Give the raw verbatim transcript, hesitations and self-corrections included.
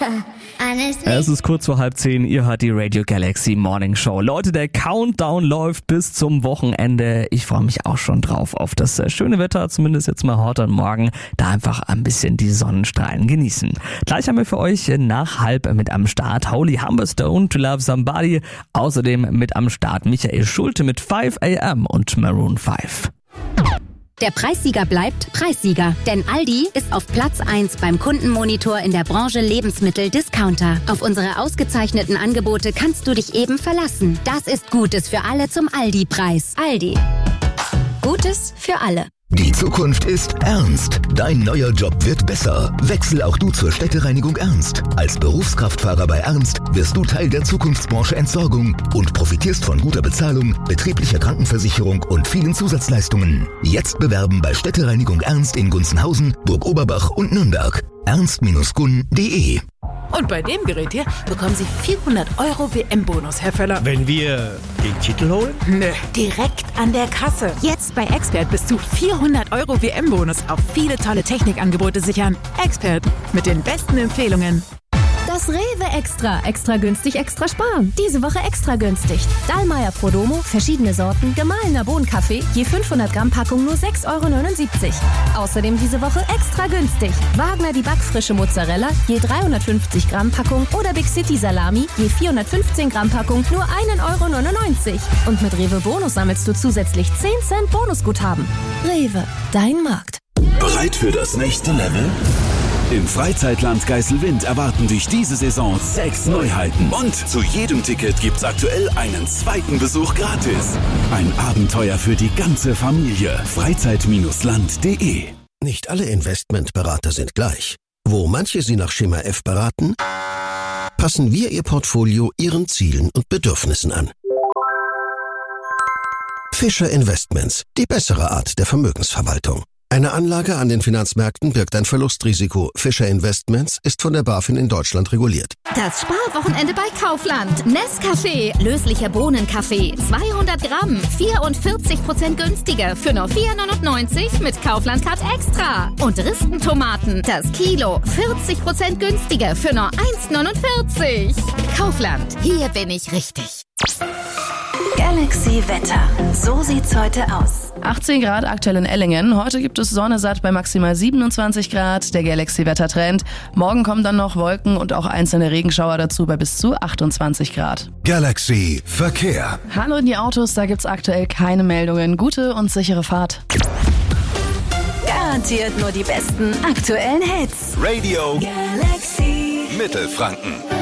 Honestly. Es ist kurz vor halb zehn, ihr hört die Radio Galaxy Morning Show. Leute, der Countdown läuft bis zum Wochenende. Ich freue mich auch schon drauf auf das schöne Wetter, zumindest jetzt mal heute und morgen. Da einfach ein bisschen die Sonnenstrahlen genießen. Gleich haben wir für euch nach halb mit am Start Holy Humberstone, To Love Somebody. Außerdem mit am Start Michael Schulte mit five a m und Maroon five. Der Preissieger bleibt Preissieger, denn Aldi ist auf Platz eins beim Kundenmonitor in der Branche Lebensmittel-Discounter. Auf unsere ausgezeichneten Angebote kannst du dich eben verlassen. Das ist Gutes für alle zum Aldi-Preis. Aldi. Gutes für alle. Die Zukunft ist ernst. Dein neuer Job wird besser. Wechsel auch du zur Städtereinigung Ernst. Als Berufskraftfahrer bei Ernst wirst du Teil der Zukunftsbranche Entsorgung und profitierst von guter Bezahlung, betrieblicher Krankenversicherung und vielen Zusatzleistungen. Jetzt bewerben bei Städtereinigung Ernst in Gunzenhausen, Burg-Oberbach und Nürnberg. ernst Bindestrich gun punkt de. Und bei dem Gerät hier bekommen Sie vierhundert Euro W M-Bonus, Herr Völler. Wenn wir den Titel holen? Nö, direkt an der Kasse. Jetzt bei Expert bis zu vierhundert Euro W M-Bonus auf viele tolle Technikangebote sichern. Expert mit den besten Empfehlungen. Das Rewe Extra. Extra günstig, extra sparen. Diese Woche extra günstig. Dallmayr Prodomo, verschiedene Sorten, gemahlener Bohnenkaffee, je fünfhundert Gramm Packung nur sechs Euro neunundsiebzig. Außerdem diese Woche extra günstig. Wagner die backfrische Mozzarella, je dreihundertfünfzig Gramm Packung oder Big City Salami, je vierhundertfünfzehn Gramm Packung nur ein Euro neunundneunzig. Und mit Rewe Bonus sammelst du zusätzlich zehn Cent Bonusguthaben. Rewe, dein Markt. Bereit für das nächste Level? Im Freizeitland Geiselwind erwarten dich diese Saison sechs Neuheiten. Und zu jedem Ticket gibt's aktuell einen zweiten Besuch gratis. Ein Abenteuer für die ganze Familie. freizeit land punkt de. Nicht alle Investmentberater sind gleich. Wo manche Sie nach Schema F beraten, passen wir Ihr Portfolio Ihren Zielen und Bedürfnissen an. Fischer Investments, die bessere Art der Vermögensverwaltung. Eine Anlage an den Finanzmärkten birgt ein Verlustrisiko. Fischer Investments ist von der BaFin in Deutschland reguliert. Das Sparwochenende bei Kaufland. Nescafé, löslicher Bohnenkaffee, zweihundert Gramm, vierundvierzig Prozent günstiger für nur vier neunundneunzig mit Kaufland Card Extra. Und Ristentomaten, das Kilo, vierzig Prozent günstiger für nur eins neunundvierzig. Kaufland, hier bin ich richtig. Galaxy Wetter. So sieht's heute aus. achtzehn Grad aktuell in Ellingen. Heute gibt es Sonne satt bei maximal siebenundzwanzig Grad. Der Galaxy-Wettertrend. Morgen kommen dann noch Wolken und auch einzelne Regenschauer dazu bei bis zu achtundzwanzig Grad. Galaxy Verkehr. Hallo in die Autos, da gibt's aktuell keine Meldungen. Gute und sichere Fahrt. Garantiert nur die besten aktuellen Hits. Radio Galaxy Mittelfranken.